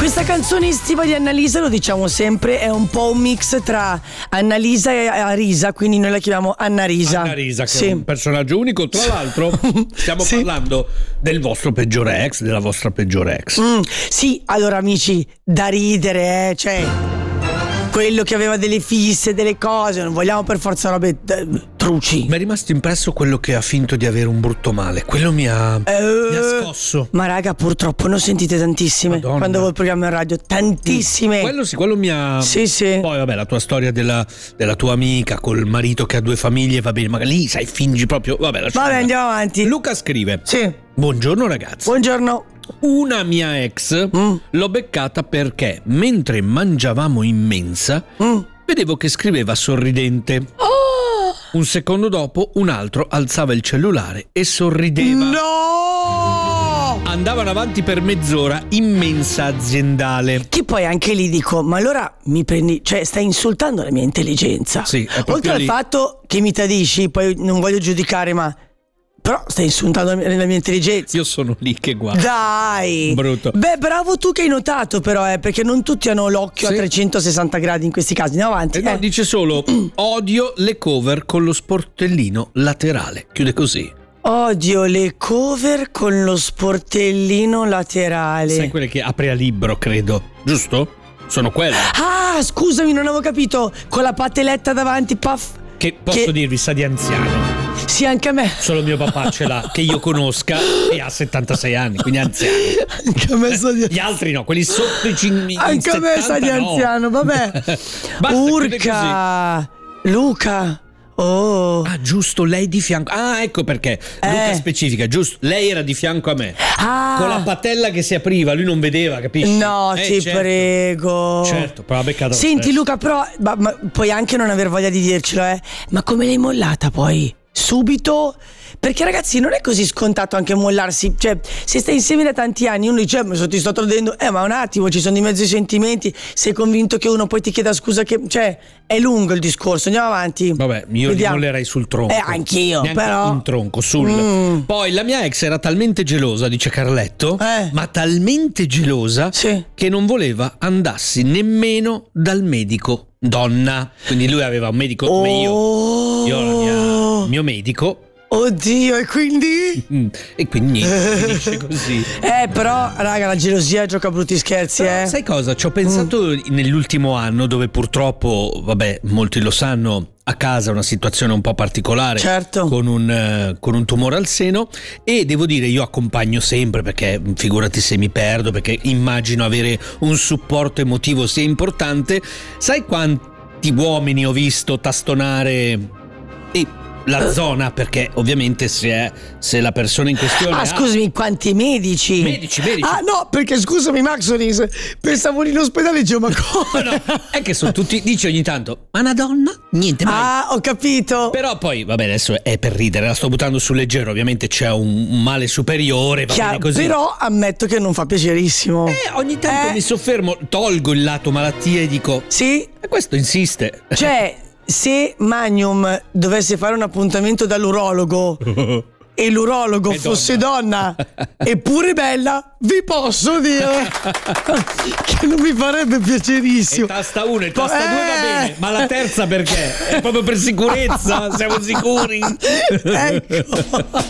Questa canzone estiva di Annalisa, lo diciamo sempre, è un po' un mix tra Annalisa e Arisa, quindi noi la chiamiamo Annarisa. Annarisa, che è un personaggio unico. Tra l'altro stiamo parlando del vostro peggiore ex, della vostra peggiore ex. Sì, allora amici, da ridere, cioè quello che aveva delle fisse, delle cose, non vogliamo per forza robe truci. Mi è rimasto impresso quello che ha finto di avere un brutto male. Quello mi ha scosso. Ma raga, purtroppo ne ho sentite tantissime. Madonna. Quando avevo il programma in radio, tantissime. Quello mi ha. Sì. Poi vabbè, la tua storia della tua amica col marito che ha 2 famiglie, va bene, ma lì sai, fingi proprio. Vabbè, andiamo avanti. Luca scrive: sì. Buongiorno ragazzi. Buongiorno. Una mia ex l'ho beccata perché mentre mangiavamo in mensa vedevo che scriveva sorridente. Un secondo dopo un altro alzava il cellulare e sorrideva. No! Andavano avanti per mezz'ora in mensa aziendale. Che poi anche lì dico, ma allora mi prendi, cioè stai insultando la mia intelligenza. Sì, è proprio oltre lì. al fatto che mi tradisci, poi non voglio giudicare, ma però stai insultando la mia intelligenza. Io sono lì che guardo. Dai! Brutto. Beh, bravo tu che hai notato però, perché non tutti hanno l'occhio a 360 gradi in questi casi. Andiamo avanti. No, dice solo: odio le cover con lo sportellino laterale. Chiude così. Odio le cover con lo sportellino laterale. Sai quelle che apri a libro, credo. Giusto? Sono quelle. Ah, scusami, non avevo capito. Con la pateletta davanti, puff. Che posso dirvi, sa di anziano. Sì, anche a me. Solo mio papà ce l'ha, che io conosca, e ha 76 anni, quindi anziano. Anche a me sa di Gli altri no, quelli sotto i 50. Anche a me sa di anziano, vabbè. Basta, Urca, Luca. Oh. Ah, giusto, lei di fianco. Ah, ecco perché. Luca specifica, giusto. Lei era di fianco a me. Con la patella che si apriva, lui non vedeva, capisci? No, ti prego. Certo, però ha beccato. Senti Luca, però ma puoi anche non aver voglia di dircelo, ma come l'hai mollata poi? Subito? Perché ragazzi non è così scontato anche mollarsi. Cioè, se stai insieme da tanti anni, uno dice ti sto tradendo, ma un attimo, ci sono di mezzo i sentimenti. Sei convinto che uno poi ti chieda scusa, che cioè è lungo il discorso. Andiamo avanti. Vabbè, io li mollerei sul tronco. Anch'io, neanche però un tronco, sul. Poi la mia ex era talmente gelosa, dice Carletto, ma talmente gelosa che non voleva andassi nemmeno dal medico donna. Quindi lui aveva un medico come io il mio medico. Oddio, e quindi? E quindi niente, finisce così. Però, raga, la gelosia gioca brutti scherzi, Sai cosa? Ci ho pensato nell'ultimo anno, dove purtroppo, vabbè, molti lo sanno, a casa una situazione un po' particolare, con un tumore al seno, e devo dire, io accompagno sempre, perché figurati se mi perdo, perché immagino avere un supporto emotivo sia importante. Sai quanti uomini ho visto tastonare la zona, perché ovviamente se la persona in questione scusami, quanti medici? Medici. Ah no, perché scusami Maxonis, pensavo in ospedale, ma cosa? No, è che sono tutti, dice ogni tanto, ma una donna? Niente mai. Ah, ho capito. Però poi, vabbè, adesso è per ridere, la sto buttando sul leggero, ovviamente c'è un male superiore, va bene così. Però ammetto che non fa piacerissimo. Ogni tanto mi soffermo, tolgo il lato malattia e dico, sì? E questo insiste. Cioè, se Magnum dovesse fare un appuntamento dall'urologo e l'urologo fosse donna eppure bella, vi posso dire che non mi farebbe piacerissimo. E tasta 1 e tasta 2 va bene, ma la terza perché? È proprio per sicurezza? Siamo sicuri? Ecco.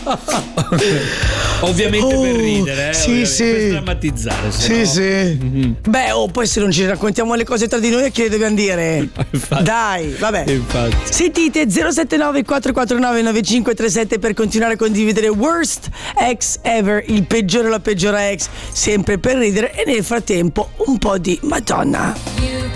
Ovviamente per ridere, per drammatizzare. Sì. Beh, poi se non ci raccontiamo le cose tra di noi, che devi dire? Infatti. Dai, vabbè. Infatti. Sentite 079 449 9537 per continuare a condividere worst ex ever, il peggiore o la peggiore ex, sempre per ridere, e nel frattempo un po' di Madonna.